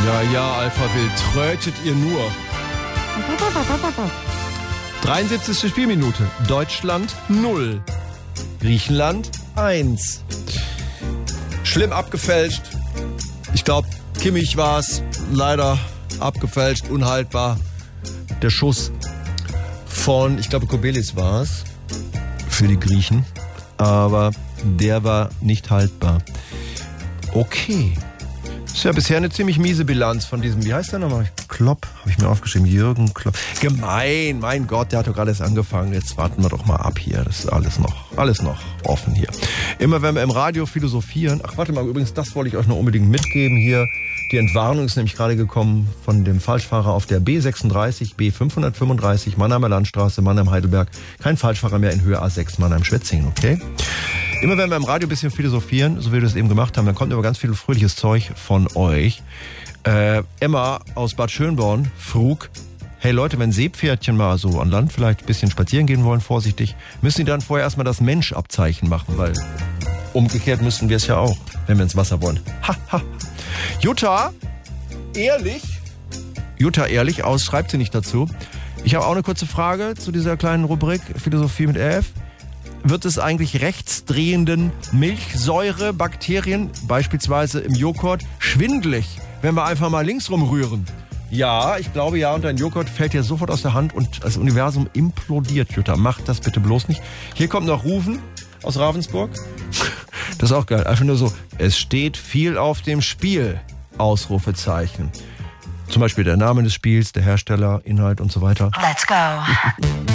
Ja, Alpha Wild, trötet ihr nur. 73. Spielminute. Deutschland 0. Griechenland 1. Schlimm abgefälscht. Ich glaube, Kimmich war es. Leider abgefälscht, unhaltbar. Der Schuss von, ich glaube, Kobelis war es. Für die Griechen. Aber der war nicht haltbar. Okay. Ist ja bisher eine ziemlich miese Bilanz von diesem, wie heißt der nochmal? Klopp, habe ich mir aufgeschrieben, Jürgen Klopp. Gemein, mein Gott, der hat doch gerade erst angefangen. Jetzt warten wir doch mal ab hier. Das ist alles noch offen hier. Immer wenn wir im Radio philosophieren, ach warte mal, übrigens, das wollte ich euch noch unbedingt mitgeben hier. Die Entwarnung ist nämlich gerade gekommen von dem Falschfahrer auf der B36, B535, Mannheimer Landstraße, Mannheim-Heidelberg. Kein Falschfahrer mehr in Höhe A6, Mannheim-Schwetzingen, okay? Immer wenn wir im Radio ein bisschen philosophieren, so wie wir das eben gemacht haben, dann kommt immer ganz viel fröhliches Zeug von euch. Emma aus Bad Schönborn frug, hey Leute, wenn Seepferdchen mal so an Land vielleicht ein bisschen spazieren gehen wollen, vorsichtig, müssen die dann vorher erstmal das Mensch-Abzeichen machen, weil umgekehrt müssten wir es ja auch, wenn wir ins Wasser wollen. Jutta, ehrlich aus, schreibt sie nicht dazu. Ich habe auch eine kurze Frage zu dieser kleinen Rubrik Philosophie mit RF. Wird es eigentlich rechtsdrehenden Milchsäurebakterien, beispielsweise im Joghurt, schwindelig, wenn wir einfach mal links rumrühren? Ja, ich glaube ja, und dein Joghurt fällt dir sofort aus der Hand und das Universum implodiert, Jutta. Mach das bitte bloß nicht. Hier kommt noch Rufen aus Ravensburg. Das ist auch geil. Einfach nur so, es steht viel auf dem Spiel, Ausrufezeichen. Zum Beispiel der Name des Spiels, der Hersteller, Inhalt und so weiter. Let's go.